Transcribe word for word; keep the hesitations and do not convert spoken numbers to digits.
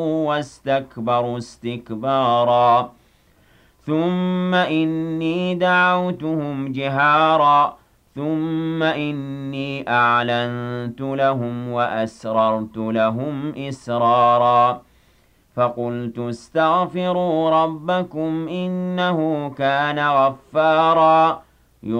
وَاسْتَكْبَرُوا اسْتِكْبَارًا ثُمَّ إِنِّي دَعَوْتُهُمْ جِهَارًا ثُمَّ إِنِّي أَعْلَنتُ لَهُمْ وَأَسْرَرْتُ لَهُمْ إِسْرَارًا فَقُلْتُ اسْتَغْفِرُوا رَبَّكُمْ إِنَّهُ كَانَ غَفَّارًا